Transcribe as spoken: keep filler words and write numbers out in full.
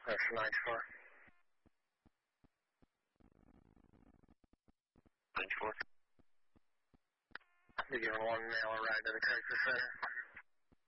That's ninety-four. ninety-four. You're giving one mail ride to the crisis center.